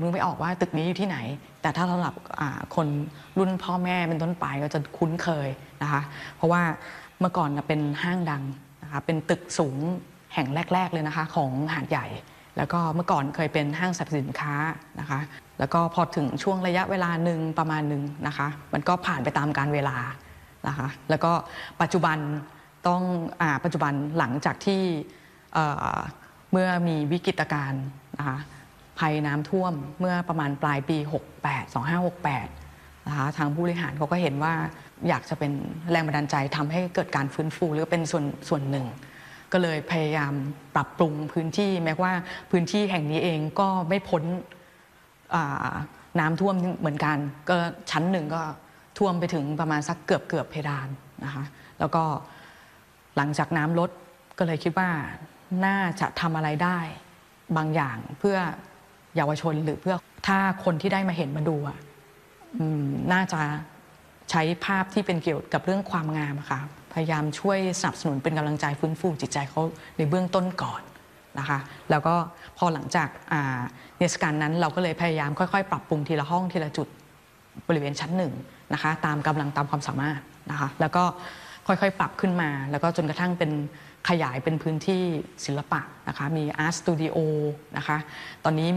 นึกไม่ออกว่าตึกนี้อยู่ที่ไหนแต่ถ้าสำหรับคนรุ่นพ่อแม่เป็นต้นไปก็จะคุ้นเคยนะคะเพราะว่าเมื่อก่อนเป็นห้างดังนะคะเป็นตึกสูงแห่งแรกๆเลยนะคะของหาดใหญ่แล้วก็เมื่อก่อนเคยเป็นห้างสรรพสินค้านะคะแล้วก็พอถึงช่วงระยะเวลาหนึ่งประมาณหนึ่งนะคะมันก็ผ่านไปตามกาลเวลานะคะแล้วก็ปัจจุบันหลังจากที่เมื่อมีวิกฤตการณ์นะคะภัยน้ำท่วมเมื่อประมาณปลายปี2568นะคะทางผู้บริหารเขาก็เห็นว่าอยากจะเป็นแรงบันดาลใจทำให้เกิดการฟื้นฟูหรือเป็นส่วนหนึ่งก็เลยพยายามปรับปรุงพื้นที่แม้ว่าพื้นที่แห่งนี้เองก็ไม่พ้นน้ำท่วมเหมือนกันก็ชั้นหนึ่งก็ท่วมไปถึงประมาณสักเกือบเพดานนะคะแล้วก็หลังจากน้ำลดก็เลยคิดว่าน่าจะทำอะไรได้บางอย่างเพื่อเยาวชนหรือเพื่อถ้าคนที่ได้มาเห็นมาดูน่าจะใช้ภาพที่เป็นเกี่ยวกับเรื่องความงามค่ะพยายามช่วยสนับสนุนเป็นกำลังใจฟื้นฟูจิตใจเขาในเบื้องต้นก่อนนะคะแล้วก็พอหลังจากเทศกาลนั้นเราก็เลยพยายามค่อยๆปรับปรุงทีละห้องทีละจุดบริเวณชั้นหนึ่งนะคะตามกำลังตามความสามารถนะคะแล้วก็ค่อยๆปรับขึ้นมาแล้วก็จนกระทั่งเป็นขยายเป็นพื้นที่ศิลปะนะคะมีอาร์ตสตูดิโอนะคะตอนนี้